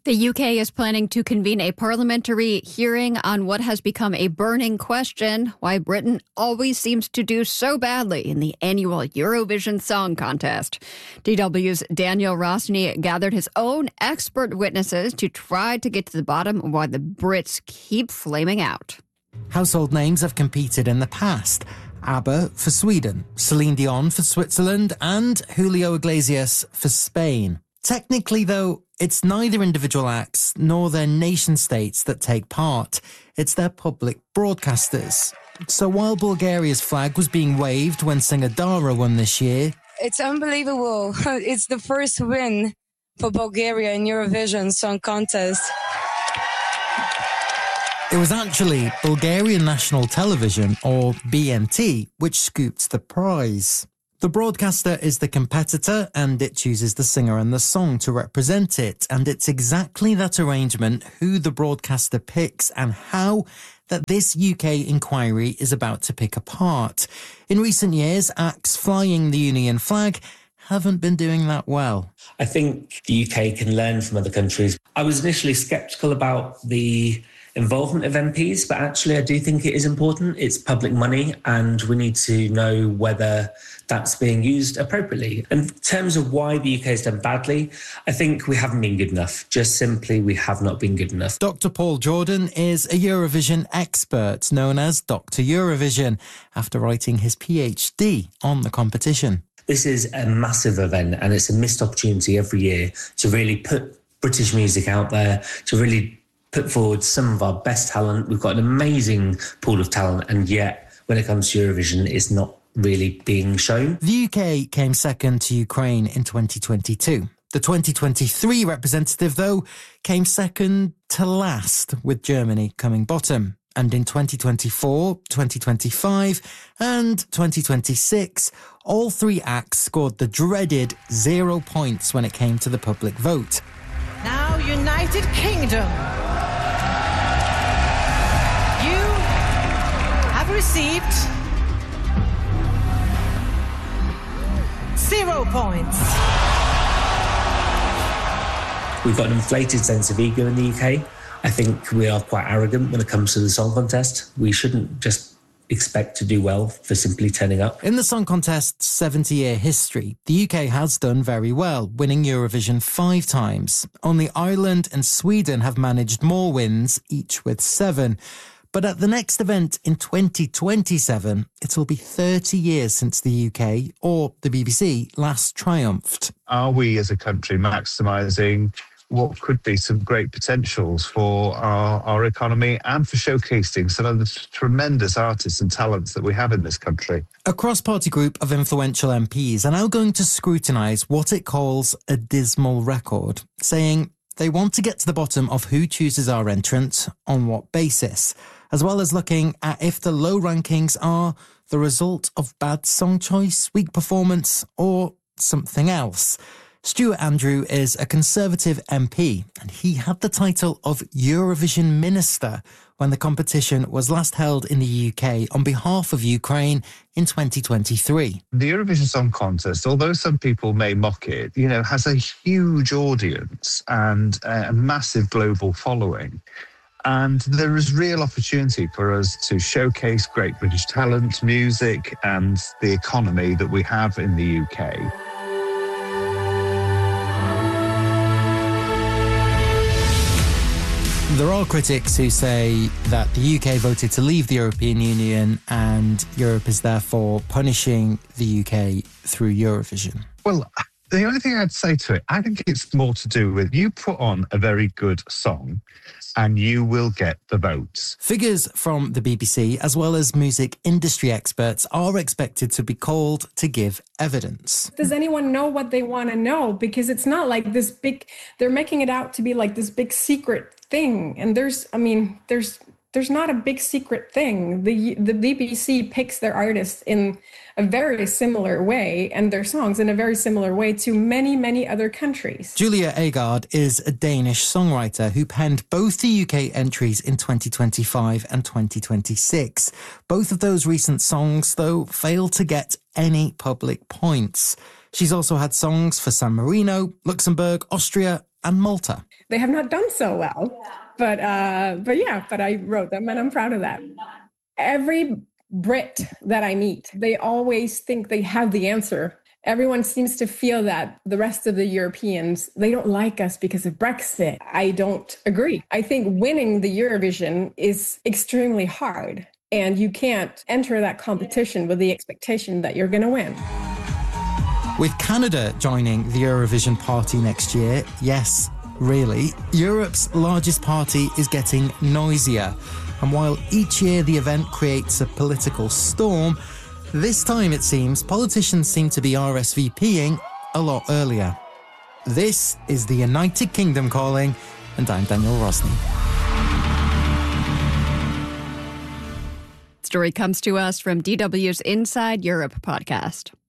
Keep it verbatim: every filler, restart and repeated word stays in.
The U K is planning to convene a parliamentary hearing on what has become a burning question: why Britain always seems to do so badly in the annual Eurovision Song Contest. D W's Daniel Rosny gathered his own expert witnesses to try to get to the bottom of why the Brits keep flaming out. Household names have competed in the past. ABBA for Sweden, Celine Dion for Switzerland, and Julio Iglesias for Spain. Technically, though, it's neither individual acts nor their nation-states that take part. It's their public broadcasters. So while Bulgaria's flag was being waved when singer Dara won this year... It's unbelievable. It's the first win for Bulgaria in Eurovision Song Contest. It was actually Bulgarian National Television, or B N T, which scooped the prize. The broadcaster is the competitor, and it chooses the singer and the song to represent it. And it's exactly that arrangement, who the broadcaster picks and how, that this U K inquiry is about to pick apart. In recent years, acts flying the Union flag haven't been doing that well. I think the U K can learn from other countries. I was initially sceptical about the involvement of M Ps, but actually I do think it is important. It's public money and we need to know whether that's being used appropriately. In terms of why the U K has done badly, I think we haven't been good enough. Just simply, we have not been good enough. Doctor Paul Jordan is a Eurovision expert known as Doctor Eurovision after writing his PhD on the competition. This is a massive event and it's a missed opportunity every year to really put British music out there, to really put forward some of our best talent. We've got an amazing pool of talent, and yet when it comes to Eurovision, it's not really being shown. The U K came second to Ukraine in twenty twenty-two. The twenty twenty-three representative, though, came second to last, with Germany coming bottom. And in twenty twenty-four, twenty twenty-five and twenty twenty-six, all three acts scored the dreaded zero points when it came to the public vote. Now, United Kingdom, you have received zero points. We've got an inflated sense of ego in the U K. I think we are quite arrogant when it comes to the song contest. We shouldn't just expect to do well for simply turning up. In the Song Contest's seventy-year history, the U K has done very well, winning Eurovision five times. Only Ireland and Sweden have managed more wins, each with seven. But at the next event in twenty twenty-seven, it will be thirty years since the U K, or the B B C, last triumphed. Are we as a country maximising what could be some great potentials for our, our economy and for showcasing some of the tremendous artists and talents that we have in this country? A cross-party group of influential M Ps are now going to scrutinise what it calls a dismal record, saying they want to get to the bottom of who chooses our entrant, on what basis, as well as looking at if the low rankings are the result of bad song choice, weak performance, or something else. Stuart Andrew is a Conservative M P, and he had the title of Eurovision Minister when the competition was last held in the U K on behalf of Ukraine in twenty twenty-three. The Eurovision Song Contest, although some people may mock it, you know, has a huge audience and a massive global following. And there is real opportunity for us to showcase great British talent, music, and the economy that we have in the U K. There are critics who say that the U K voted to leave the European Union and Europe is therefore punishing the U K through Eurovision. Well, the only thing I'd say to it, I think it's more to do with you put on a very good song and you will get the votes. Figures from the B B C, as well as music industry experts, are expected to be called to give evidence. Does anyone know what they want to know? Because it's not like this big, they're making it out to be like this big secret thing. And there's, I mean, there's there's not a big secret thing. The the B B C picks their artists in a very similar way and their songs in a very similar way to many, many other countries. Julia Agard is a Danish songwriter who penned both the U K entries in twenty twenty-five and twenty twenty-six. Both of those recent songs, though, failed to get any public points. She's also had songs for San Marino, Luxembourg, Austria, and Malta. They have not done so well, but uh, but yeah, but I wrote them and I'm proud of that. Every Brit that I meet, they always think they have the answer. Everyone seems to feel that the rest of the Europeans, they don't like us because of Brexit. I don't agree. I think winning the Eurovision is extremely hard, and you can't enter that competition with the expectation that you're going to win. With Canada joining the Eurovision party next year, yes, really, Europe's largest party is getting noisier. And while each year the event creates a political storm, this time, it seems, politicians seem to be R S V Ping a lot earlier. This is the United Kingdom calling, and I'm Daniel Rosny. Story comes to us from D W's Inside Europe podcast.